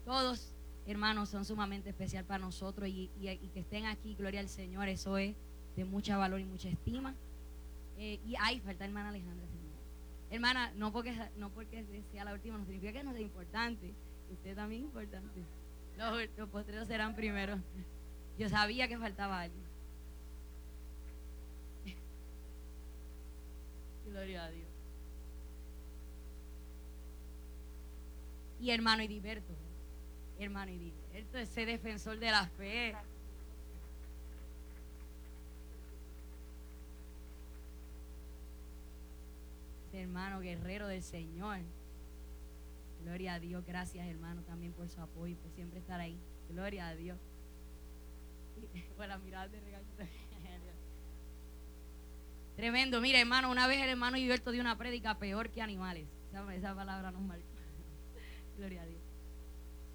Todos, hermanos, son sumamente especial para nosotros y que estén aquí, gloria al Señor, eso es de mucha valor y mucha estima. Y ahí falta hermana Alejandra. Hermana, no porque sea la última no significa que no sea importante. Usted también es importante. Los postreros serán primero. Yo sabía que faltaba alguien. Gloria a Dios. Y hermano Ediberto, ese defensor de la fe. Ese hermano guerrero del Señor. Gloria a Dios, gracias hermano también por su apoyo, por siempre estar ahí. Gloria a Dios. Por la mirada de regaño. Tremendo, mire hermano, una vez el hermano Heriberto dio una prédica peor que animales. Esa palabra nos marcó. Gloria a Dios.